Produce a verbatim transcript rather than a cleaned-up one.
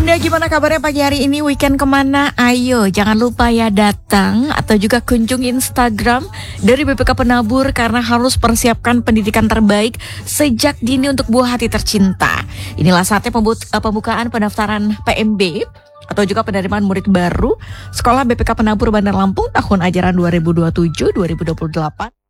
Bunda, gimana kabarnya pagi hari ini? Weekend kemana? Ayo, jangan lupa ya datang atau juga kunjungi Instagram dari B P K Penabur karena harus persiapkan pendidikan terbaik sejak dini untuk buah hati tercinta. Inilah saatnya pembu- pembukaan pendaftaran P M B atau juga penerimaan murid baru Sekolah B P K Penabur Bandar Lampung tahun ajaran dua ribu dua puluh tujuh dua ribu dua puluh delapan.